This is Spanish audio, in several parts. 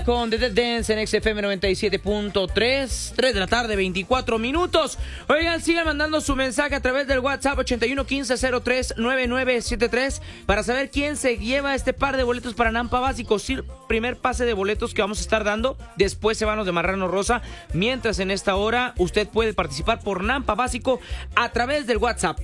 con The Dead Dance en XFM 97.3, 3 de la tarde, 24 minutos. Oigan, sigan mandando su mensaje a través del WhatsApp 8115039973 para saber quién se lleva este par de boletos para Nampa Básico. Sí, primer pase de boletos que vamos a estar dando. Después se van los de Marrano Rosa. Mientras en esta hora usted puede participar por Nampa Básico a través del WhatsApp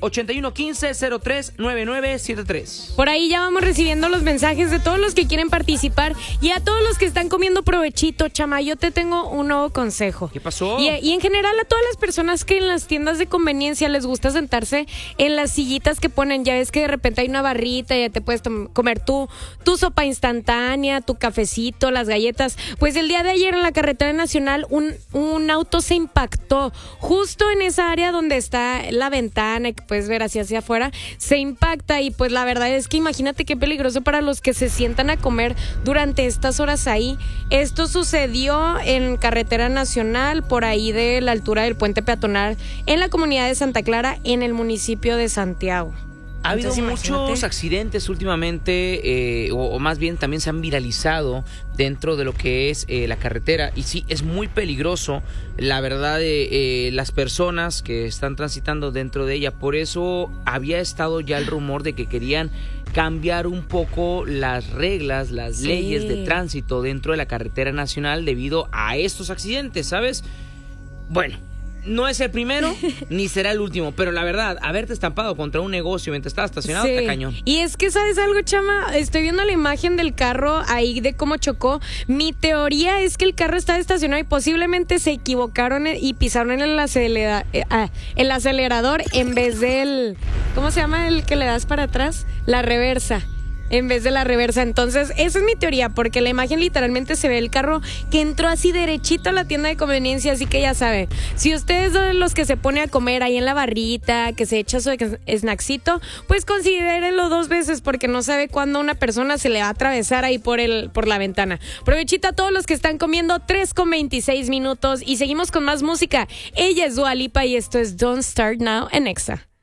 8115039973. Por ahí ya vamos recibiendo los mensajes de todos los que quieren participar y a todos los que están comiendo provechito. Chama, yo te tengo un nuevo consejo. ¿Qué pasó? Y en general a todas las personas que en las tiendas de conveniencia les gusta sentarse en las sillitas que ponen, ya ves que de repente hay una barrita y ya te puedes comer tu sopa instantánea, tu cafecito, las galletas. Pues el día de ayer en la carretera nacional un auto se impactó justo en esa área donde está la ventana que puedes ver hacia afuera, se impacta y pues la verdad es que imagínate qué peligroso para los que se sientan a comer durante estas horas ahí. Esto sucedió en carretera nacional por ahí de la altura del puente peatonal en la comunidad de Santa Clara en el municipio de Santiago. Ha habido muchos accidentes últimamente, o más bien también se han viralizado dentro de lo que es la carretera. Y sí, es muy peligroso, la verdad, las personas que están transitando dentro de ella. Por eso había estado ya el rumor de que querían cambiar un poco las reglas, las leyes de tránsito dentro de la carretera nacional debido a estos accidentes, ¿sabes? Bueno, no es el primero ni será el último, pero la verdad, haberte estampado contra un negocio mientras estaba estacionado está cañón. Y es que, ¿sabes algo, Chama? Estoy viendo la imagen del carro ahí de cómo chocó. Mi teoría es que el carro estaba estacionado y posiblemente se equivocaron y pisaron en el acelerador en vez del... ¿Cómo se llama el que le das para atrás? La reversa. En vez de la reversa. Entonces, esa es mi teoría, porque la imagen literalmente se ve el carro que entró así derechito a la tienda de conveniencia, así que ya saben, si ustedes son de los que se pone a comer ahí en la barrita, que se echa su snacksito, pues considérenlo 2 veces, porque no sabe cuándo una persona se le va a atravesar ahí por la ventana. Provechita a todos los que están comiendo, 3:26 minutos, y seguimos con más música. Ella es Dua Lipa y esto es Don't Start Now en Exa.